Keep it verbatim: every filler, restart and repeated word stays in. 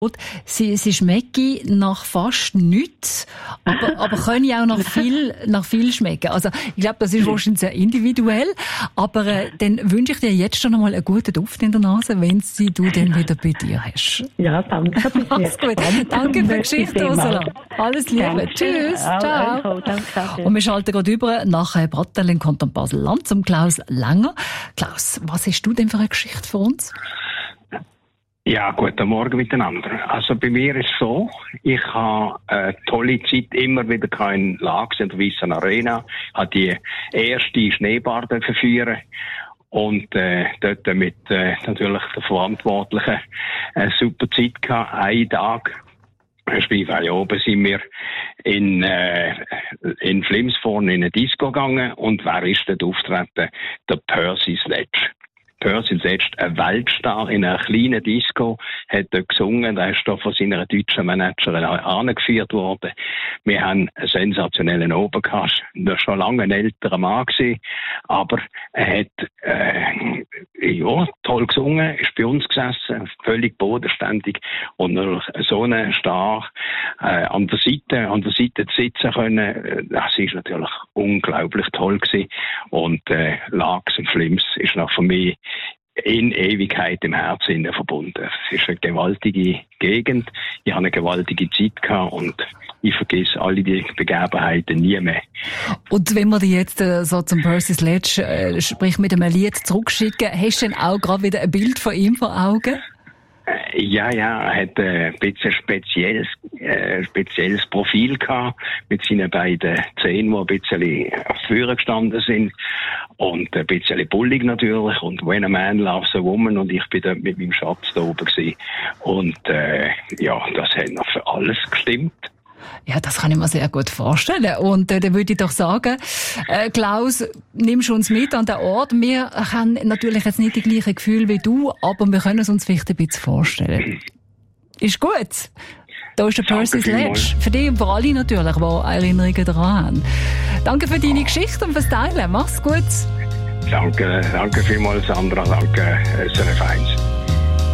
Sie, sie schmecken nach fast nichts, aber, aber können auch nach viel, nach viel schmecken. Also, ich glaube, das ist wahrscheinlich sehr individuell. Aber, äh, dann wünsche ich dir jetzt schon einmal einen guten Duft in der Nase, wenn sie du dann wieder bei dir hast. Ja, danke. Alles gut. Danke für die Geschichte, Ursula. Alles Liebe. Danke. Tschüss. Auch, Ciao. auch, danke. Und wir schalten gerade über nach Brattal in Kanton Basel-Land zum Klaus Langer. Klaus, was hast du denn für eine Geschichte für uns? Ja, guten Morgen miteinander. Also bei mir ist es so, ich habe eine tolle Zeit immer wieder in Lags in der Weissen Arena, habe die erste Schneebar führen und äh, dort mit äh, natürlich der Verantwortlichen eine super Zeit gehabt, einen Tag. Spielfall oben sind wir in, äh, in Flimsborn in eine Disco gegangen und wer ist dort auftreten? Der Percy Sledge. Percy Sledge, ein Weltstar in einer kleinen Disco, hat dort gesungen, der ist da von seiner deutschen Managerin angeführt worden. Wir haben einen sensationellen Oben gehabt. Er war schon lange ein älterer Mann gewesen, aber er hat, äh, ja, toll gesungen, ist bei uns gesessen, völlig bodenständig und so einen Star, äh, an der Seite, an der Seite zu sitzen können, das ist natürlich unglaublich toll gewesen. Und, äh, Lags und Flims ist noch für mich in Ewigkeit im Herzen verbunden. Es ist eine gewaltige Gegend. Ich habe eine gewaltige Zeit gehabt und ich vergesse alle die Begebenheiten nie mehr. Und wenn wir dich jetzt äh, so zum Percy Sledge, äh, sprich mit einem Lied zurückschicken, hast du dann auch gerade wieder ein Bild von ihm vor Augen? Ja, ja, er hat ein bisschen spezielles, äh, spezielles Profil gehabt, mit seinen beiden Zähnen, die ein bisschen auf Führer gestanden sind. Und ein bisschen bullig natürlich. Und when a man loves a woman. Und ich bin dort mit meinem Schatz da oben gewesen. Und, äh, ja, das hat noch für alles gestimmt. Ja, das kann ich mir sehr gut vorstellen. Und äh, dann würde ich doch sagen, äh, Klaus, nimmst du uns mit an den Ort. Wir haben natürlich jetzt nicht die gleichen Gefühle wie du, aber wir können es uns vielleicht ein bisschen vorstellen. Ist gut. Da ist der Percy Sledge. Für dich und für alle natürlich, die Erinnerungen daran haben. Danke für deine Geschichte und fürs Teilen. Mach's gut. Danke, danke vielmals, Sandra. Danke, S R F eins.